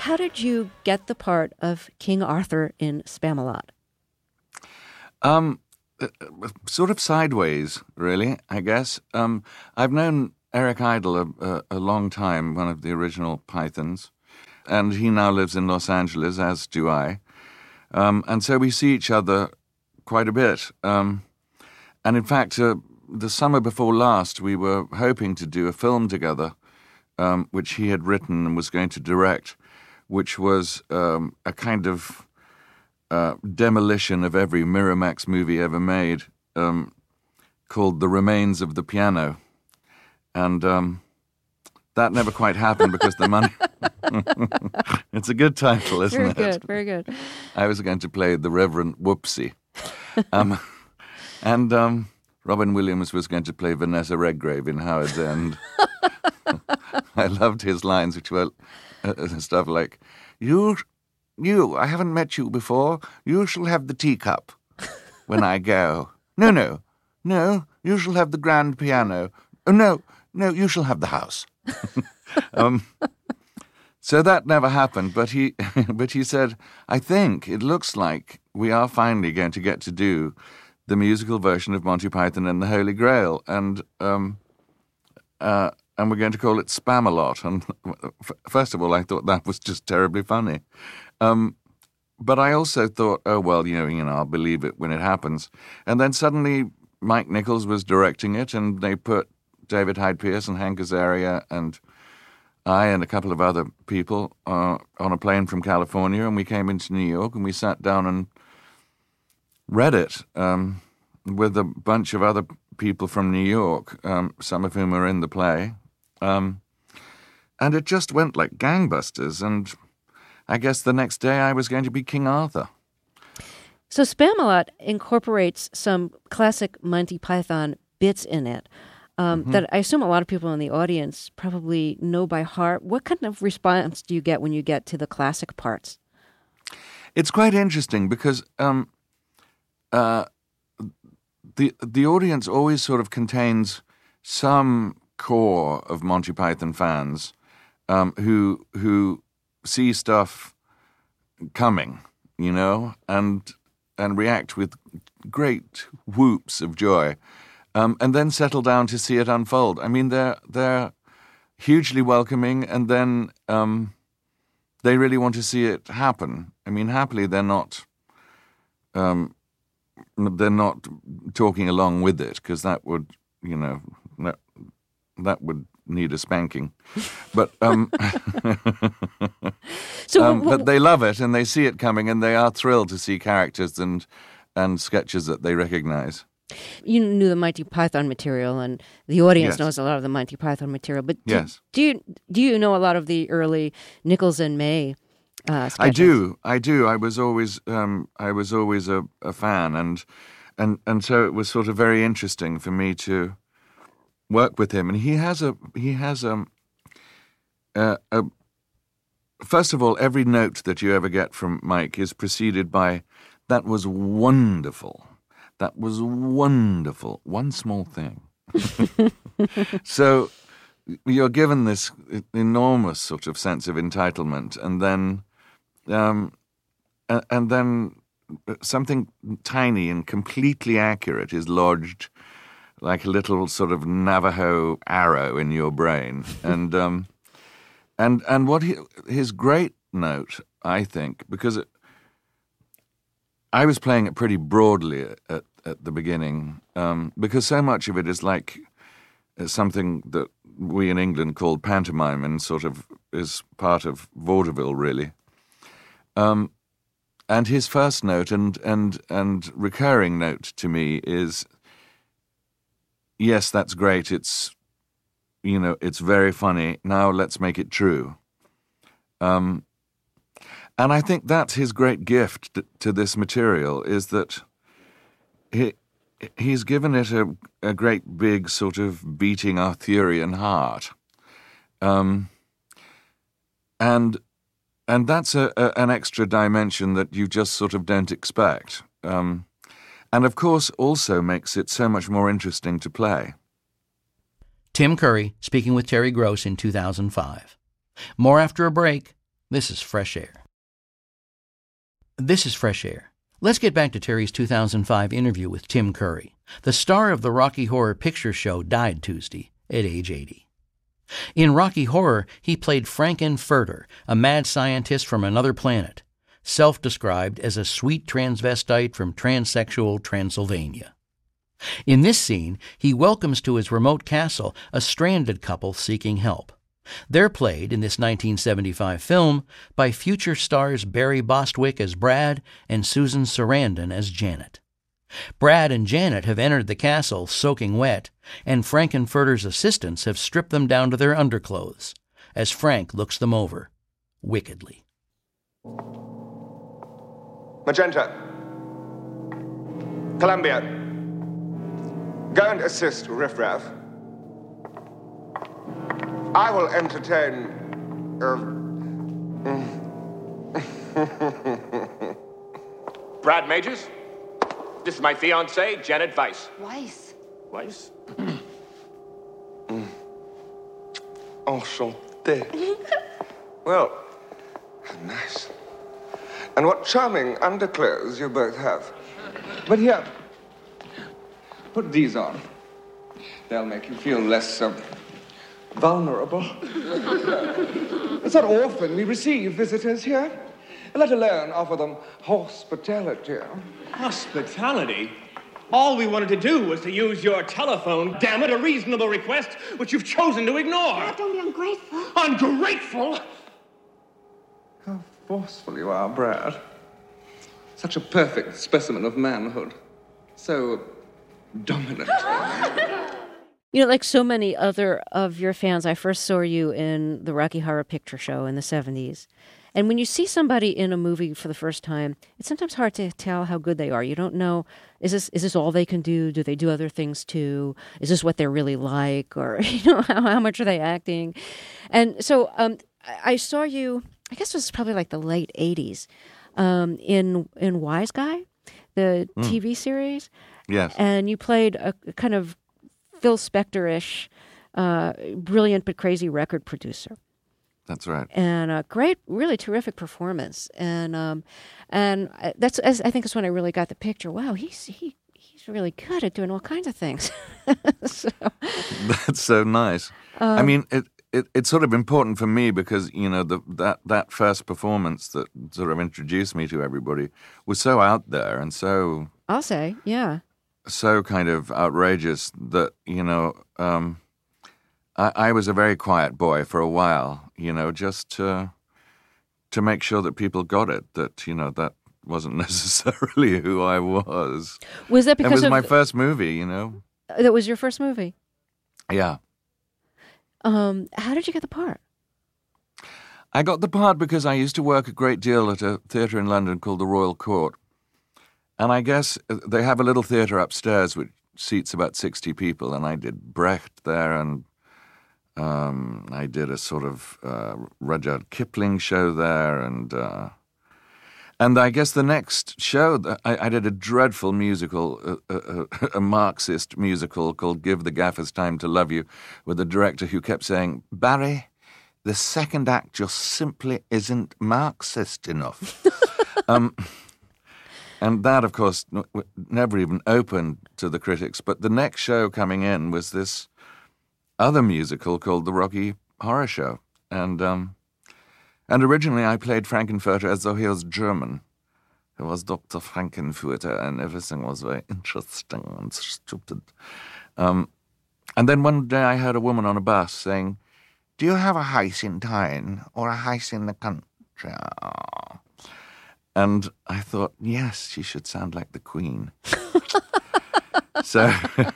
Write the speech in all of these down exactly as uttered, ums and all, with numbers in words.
how did you get the part of King Arthur in Spamalot? Um, sort of sideways, really, I guess. Um, I've known Eric Idle a, a, a long time, one of the original Pythons, and he now lives in Los Angeles, as do I. Um, and so we see each other quite a bit. Um, and in fact, uh, the summer before last, we were hoping to do a film together, um, which he had written and was going to direct, which was um, a kind of uh, demolition of every Miramax movie ever made, um, called The Remains of the Piano. And um, that never quite happened because the money... It's a good title, isn't very it? Very good, very good. I was going to play the Reverend Whoopsie. Um, and um, Robin Williams was going to play Vanessa Redgrave in Howard's End. I loved his lines, which were uh, stuff like, you, you, I haven't met you before. You shall have the teacup when I go. No, no, no, you shall have the grand piano. Oh, no, no, you shall have the house. um, so that never happened, but he, but he said, I think it looks like we are finally going to get to do the musical version of Monty Python and the Holy Grail, and um, uh, and we're going to call it Spamalot. And f- first of all, I thought that was just terribly funny, um, but I also thought, oh well, you know, you know, I'll believe it when it happens. And then suddenly, Mike Nichols was directing it, and they put David Hyde Pierce and Hank Azaria and I and a couple of other people uh, on a plane from California, and we came into New York, and we sat down and read it um, with a bunch of other people from New York, um, some of whom are in the play. Um, and it just went like gangbusters, and I guess the next day I was going to be King Arthur. So Spamalot incorporates some classic Monty Python bits in it. Um, mm-hmm. That I assume a lot of people in the audience probably know by heart. What kind of response do you get when you get to the classic parts? It's quite interesting because um, uh, the the audience always sort of contains some core of Monty Python fans um, who who see stuff coming, you know, and and react with great whoops of joy. Um, and then settle down to see it unfold. I mean, they're they're hugely welcoming, and then um, they really want to see it happen. I mean, happily, they're not um, they're not talking along with it, because that would, you know, that, that would need a spanking. But um, so, um, w- but they love it, and they see it coming, and they are thrilled to see characters and and sketches that they recognize. You knew the Monty Python material, and the audience Yes. knows a lot of the Monty Python material. But do, Yes. do you do you know a lot of the early Nichols and May uh, sketches? I do, I do. I was always, um, I was always a, a fan, and and and so it was sort of very interesting for me to work with him. And he has a, he has a, a, a first of all, every note that you ever get from Mike is preceded by, "That was wonderful. That was wonderful. One small thing." So you're given this enormous sort of sense of entitlement, and then, um, and then something tiny and completely accurate is lodged like a little sort of Navajo arrow in your brain, and um, and and what he, his great note, I think, because it, I was playing it pretty broadly at, at, at the beginning, um, because so much of it is like something that we in England called pantomime, and sort of is part of vaudeville, really. Um, and his first note and, and, and recurring note to me is, yes, that's great, it's, you know, it's very funny, now let's make it true. Um And I think that's his great gift to, to this material, is that he he's given it a, a great big sort of beating Arthurian heart, um, and and that's a, a, an extra dimension that you just sort of don't expect, um, and of course also makes it so much more interesting to play. Tim Curry speaking with Terry Gross in two thousand five. More after a break. This is Fresh Air. This is Fresh Air. Let's get back to Terry's two thousand five interview with Tim Curry. The star of the Rocky Horror Picture Show died Tuesday at age eighty. In Rocky Horror, he played Frank-N-Furter, a mad scientist from another planet, self-described as a sweet transvestite from transsexual Transylvania. In this scene, he welcomes to his remote castle a stranded couple seeking help. They're played in this nineteen seventy-five film by future stars Barry Bostwick as Brad and Susan Sarandon as Janet. Brad and Janet have entered the castle soaking wet, and Frank-N-Furter's assistants have stripped them down to their underclothes, as Frank looks them over, wickedly. Magenta. Columbia. Go and assist Riff Raff. I will entertain... Uh... Brad Majors. This is my fiancée, Janet Weiss. Weiss. Weiss? Enchanté. Well, nice. And what charming underclothes you both have. But here, put these on. They'll make you feel less um, vulnerable. It's not often we receive visitors here, let alone offer them hospitality. Hospitality? All we wanted to do was to use your telephone. Damn it, a reasonable request, which you've chosen to ignore. Dad, don't be ungrateful. Ungrateful? How forceful you are, Brad. Such a perfect specimen of manhood. So dominant. You know, like so many other of your fans, I first saw you in the Rocky Horror Picture Show in the seventies. And when you see somebody in a movie for the first time, it's sometimes hard to tell how good they are. You don't know, is this is this all they can do? Do they do other things too? Is this what they're really like? Or, you know, how, how much are they acting? And so um, I saw you, I guess it was probably like the late eighties, um, in, in Wise Guy, the mm. T V series. Yes. And you played a, a kind of Phil Spector-ish, uh, brilliant but crazy record producer. That's right. And a great, really terrific performance. And um, and that's, I think that's when I really got the picture. Wow, he's he he's really good at doing all kinds of things. so, That's so nice. Um, I mean, it, it it's sort of important for me because, you know, the that, that first performance that sort of introduced me to everybody was so out there and so... I'll say, yeah. So kind of outrageous that, you know... Um, I, I was a very quiet boy for a while, you know, just to, to make sure that people got it, that, you know, that wasn't necessarily who I was. Was that because it was of... my first movie, you know? That was your first movie? Yeah. Um, how did you get the part? I got the part because I used to work a great deal at a theatre in London called the Royal Court. And I guess they have a little theatre upstairs which seats about sixty people, and I did Brecht there, and Um, I did a sort of uh, Rudyard Kipling show there, and uh, and I guess the next show, I, I did a dreadful musical, uh, uh, a Marxist musical called Give the Gaffers Time to Love You, with a director who kept saying, Barry, the second act just simply isn't Marxist enough. um, and that, of course, n- never even opened to the critics, but the next show coming in was this other musical called The Rocky Horror Show. And um, and originally I played Frank-N-Furter as though he was German. He was Doctor Frank-N-Furter, and everything was very interesting and stupid. Um, and then one day I heard a woman on a bus saying, do you have a house in town or a house in the country? And I thought, yes, she should sound like the Queen. So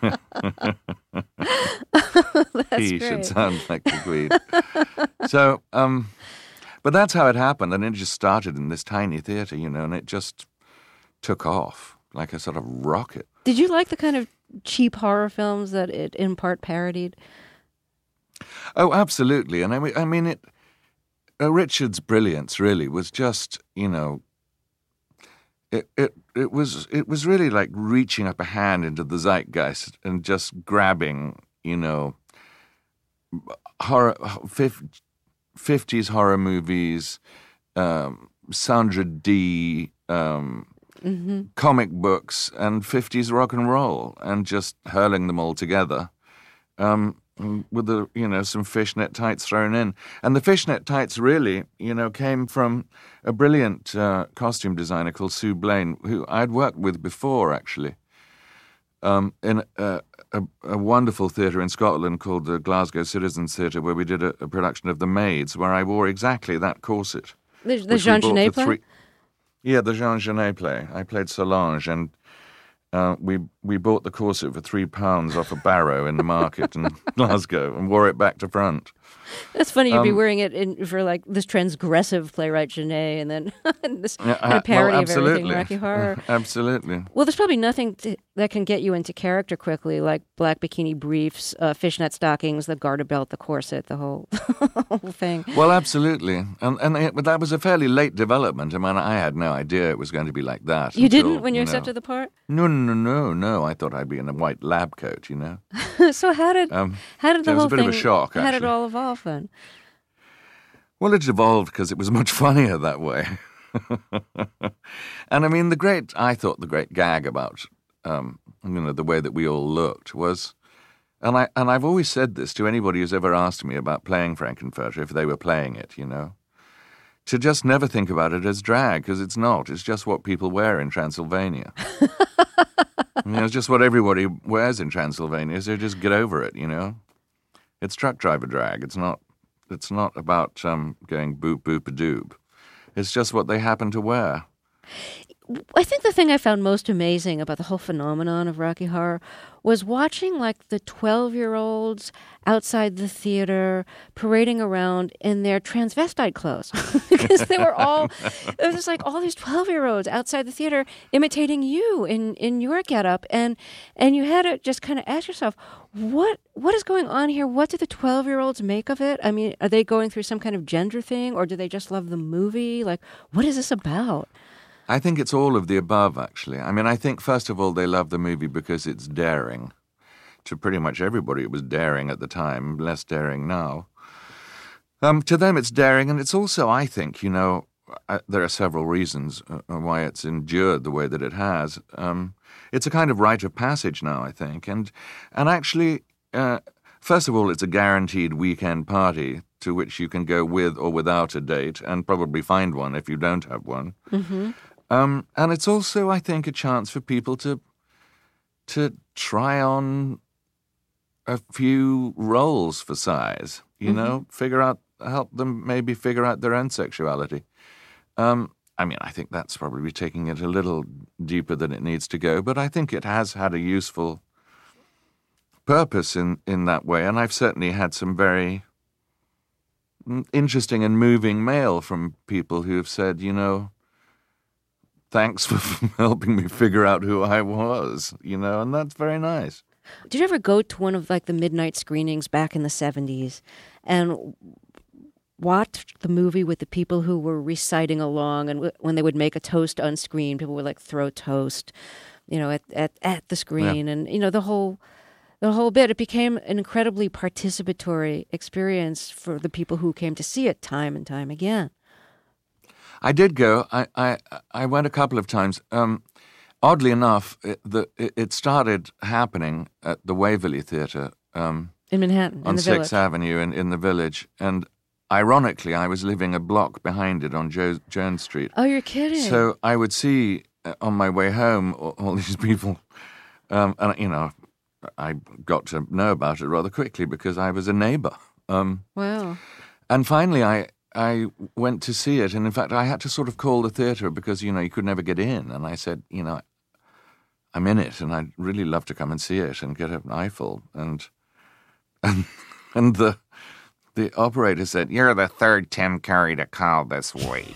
he great. should sound like the Queen. So, um, but that's how it happened, and it just started in this tiny theatre, you know, and it just took off like a sort of rocket. Did you like the kind of cheap horror films that it in part parodied? Oh, absolutely, and I mean, I mean it. Uh, Richard's brilliance really was just, you know. It, it it was it was really like reaching up a hand into the zeitgeist and just grabbing, you know, horror, fifties horror movies, um, Sandra Dee, um, mm-hmm. comic books, and fifties rock and roll, and just hurling them all together. Um, with the, you know, some fishnet tights thrown in. And the fishnet tights really, you know, came from a brilliant uh, costume designer called Sue Blaine, who I'd worked with before, actually, um, in a, a, a wonderful theatre in Scotland called the Glasgow Citizens Theatre, where we did a, a production of The Maids, where I wore exactly that corset. The, the Jean Genet play? Three, yeah, the Jean Genet play. I played Solange, and Uh, we we bought the corset for three pounds off a barrow in the market in Glasgow and wore it back to front. That's funny. You'd um, be wearing it in, for like this transgressive playwright Genet, and then this yeah, kind of parody well, of everything Rocky Horror. Absolutely. Well, there's probably nothing to, that can get you into character quickly, like black bikini briefs, uh, fishnet stockings, the garter belt, the corset, the whole, whole thing. Well, absolutely, and and it, but that was a fairly late development. I mean, I had no idea it was going to be like that. You until, didn't when you, you accepted know, the part? No, no, no, no. I thought I'd be in a white lab coat, you know. So how did um, how did the it whole was a bit thing? of a shock. How did actually. it all evolve then? Well, it evolved because it was much funnier that way. And I mean, the great, I thought the great gag about, um, you know, the way that we all looked was, and I and I've always said this to anybody who's ever asked me about playing Frankenfurter, if they were playing it, you know, to just never think about it as drag, because it's not. It's just what people wear in Transylvania. You know, it's just what everybody wears in Transylvania, so just get over it, you know. It's truck driver drag. It's not. It's not about um, going boop, boop, a doob. It's just what they happen to wear. I think the thing I found most amazing about the whole phenomenon of Rocky Horror was watching like the twelve-year-olds outside the theater parading around in their transvestite clothes. Because they were all, it was just like all these twelve-year-olds outside the theater imitating you in, in your getup. And and you had to just kind of ask yourself, what what is going on here? What do the twelve-year-olds make of it? I mean, are they going through some kind of gender thing, or do they just love the movie? Like, what is this about? I think it's all of the above, actually. I mean, I think, first of all, they love the movie because it's daring. To pretty much everybody, it was daring at the time, less daring now. Um, to them, it's daring, and it's also, I think, you know, uh, there are several reasons uh, why it's endured the way that it has. Um, it's a kind of rite of passage now, I think. And, and actually, uh, first of all, it's a guaranteed weekend party to which you can go with or without a date, and probably find one if you don't have one. Mm-hmm. Um, and it's also, I think, a chance for people to to try on a few roles for size, you mm-hmm. know, figure out, help them maybe figure out their own sexuality. Um, I mean, I think that's probably taking it a little deeper than it needs to go, but I think it has had a useful purpose in, in that way. And I've certainly had some very interesting and moving mail from people who have said, you know, thanks for helping me figure out who I was, you know, and that's very nice. Did you ever go to one of like the midnight screenings back in the seventies and watch the movie with the people who were reciting along, and w- when they would make a toast on screen, people would like throw toast, you know, at at, at the screen, yeah. And you know the whole the whole bit. It became an incredibly participatory experience for the people who came to see it time and time again. I did go. I, I, I went a couple of times. Um, oddly enough, it, the, it started happening at the Waverly Theatre um, in Manhattan, on in the Sixth Village. Avenue in, in the Village. And ironically, I was living a block behind it on jo- Jones Street. Oh, you're kidding. So I would see uh, on my way home all, all these people. Um, and, you know, I got to know about it rather quickly because I was a neighbor. Um, wow. And finally, I... I went to see it, and in fact, I had to sort of call the theatre because, you know, you could never get in. And I said, you know, I'm in it, and I'd really love to come and see it and get an eyeful. And and and the the operator said, "You're the third Tim Curry to call this week."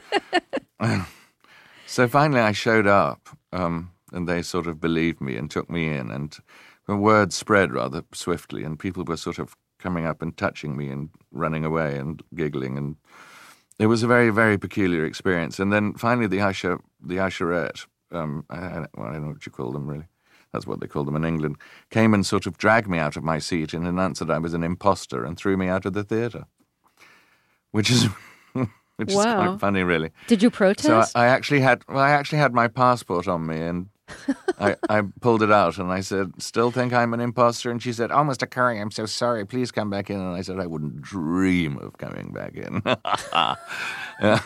So finally, I showed up, um, and they sort of believed me and took me in, and the word spread rather swiftly, and people were sort of coming up and touching me and running away and giggling, and it was a very, very peculiar experience. And then finally, the usher, the usherette, um, I, I, well, I don't know what you call them really. That's what they call them in England. Came and sort of dragged me out of my seat and announced that I was an imposter and threw me out of the theatre. which is which Wow. is quite funny, really. Did you So protest? I, I actually had well, I actually had my passport on me, and I, I pulled it out, and I said, "Still think I'm an imposter?" And she said, "Oh, Mister Curry, I'm so sorry. Please come back in." And I said, "I wouldn't dream of coming back in." Yeah.